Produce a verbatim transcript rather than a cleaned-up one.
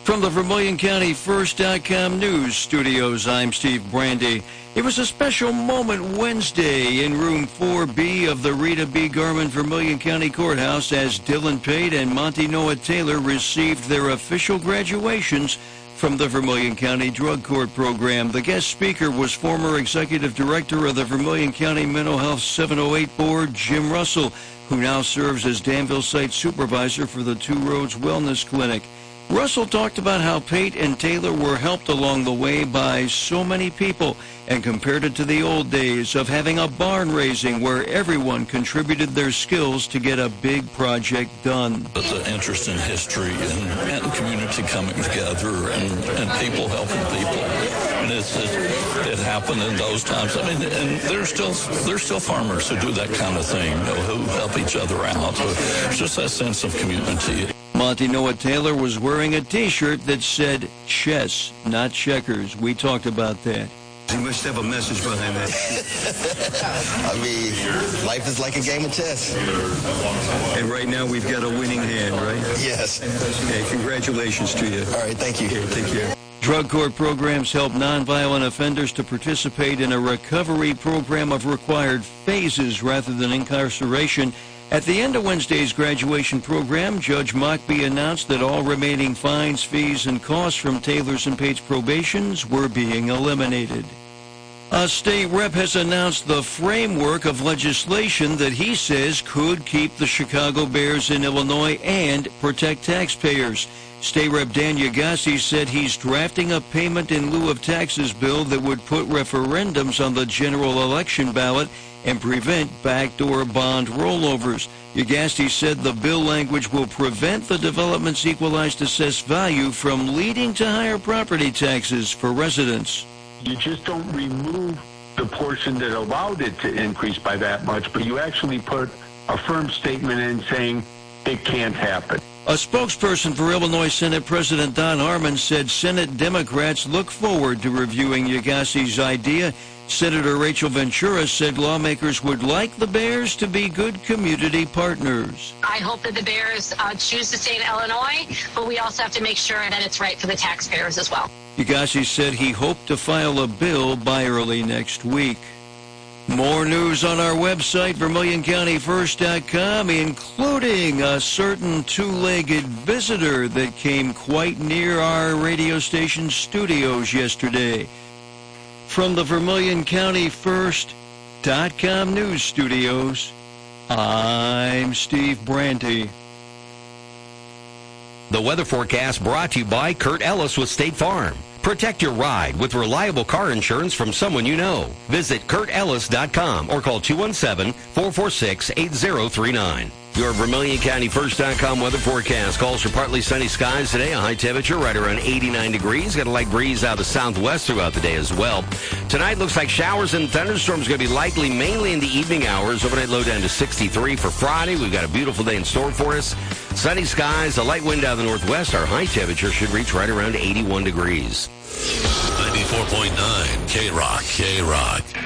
From the Vermilion County First dot com news studios, I'm Steve Brandy. It was a special moment Wednesday in room four B of the Rita B. Garman Vermilion County Courthouse as Dylan Pate and Monty Noah Taylor received their official graduations from the Vermilion County Drug Court Program. The guest speaker was former Executive Director of the Vermilion County Mental Health seven oh eight Board, Jim Russell, who now serves as Danville Site Supervisor for the Two Roads Wellness Clinic. Russell talked about how Pate and Taylor were helped along the way by so many people and compared it to the old days of having a barn raising where everyone contributed their skills to get a big project done. It's an interest in history and, and community coming together and, and people helping people. And it's, it's, it happened in those times. I mean, and there's still there's still farmers who do that kind of thing, you know, who help each other out. So it's just that sense of community. Monty Noah Taylor was wearing a T-shirt that said chess, not checkers. We talked about that. He must have a message behind that. I mean, life is like a game of chess. And right now we've got a winning hand, right? Yes. Okay, congratulations to you. All right, thank you. Okay, take care. Drug court programs help nonviolent offenders to participate in a recovery program of required phases rather than incarceration. At the end of Wednesday's graduation program, Judge Mockbee announced that all remaining fines, fees, and costs from Taylor's and Pate's probations were being eliminated. A state rep has announced the framework of legislation that he says could keep the Chicago Bears in Illinois and protect taxpayers. State Rep Dan Yagassi said he's drafting a payment in lieu of taxes bill that would put referendums on the general election ballot and prevent backdoor bond rollovers. Yagassi said the bill language will prevent the development's equalized assessed value from leading to higher property taxes for residents. You just don't remove the portion that allowed it to increase by that much, but you actually put a firm statement in saying it can't happen. A spokesperson for Illinois Senate President Don Harmon said Senate Democrats look forward to reviewing Yagassi's idea. Senator Rachel Ventura said lawmakers would like the Bears to be good community partners. I hope that the Bears uh, choose to stay in Illinois, but we also have to make sure that it's right for the taxpayers as well. Yagassi said he hoped to file a bill by early next week. More news on our website, Vermilion County First dot com, including a certain two-legged visitor that came quite near our radio station studios yesterday. From the Vermilion County First dot com news studios, I'm Steve Brandy. The weather forecast brought to you by Kurt Ellis with State Farm. Protect your ride with reliable car insurance from someone you know. Visit Kurt Ellis dot com or call two one seven, four four six, eight zero three nine. Your Vermilion County First dot com weather forecast calls for partly sunny skies today. A high temperature right around eighty-nine degrees. Got a light breeze out of the southwest throughout the day as well. Tonight looks like showers and thunderstorms going to be likely mainly in the evening hours. Overnight low down to sixty-three for Friday. We've got a beautiful day in store for us. Sunny skies, a light wind out of the northwest. Our high temperature should reach right around eighty-one degrees. ninety-four point nine K-Rock, K-Rock.